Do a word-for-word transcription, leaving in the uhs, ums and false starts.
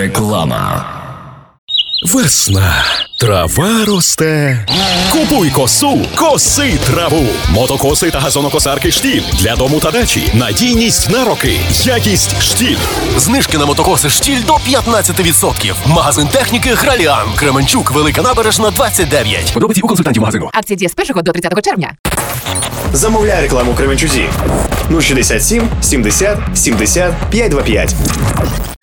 Реклама. Весна. Трава росте. Купуй косу, коси траву. Мотокоси та газонокосарки «Штіль». Для дому та дачі. Надійність на роки. Якість «Штіль». Знижки на мотокоси «Штіль» до п'ятнадцять відсотків. Магазин техніки «Граліан». Кременчук, Велика Набережна, двадцять дев'ять. Подробиці у консультантів магазину. Акція діє з першого до тридцятого червня. Замовляй рекламу в Кременчузі. нуль шістдесят сім сімдесят сімдесят п'ятсот двадцять п'ять.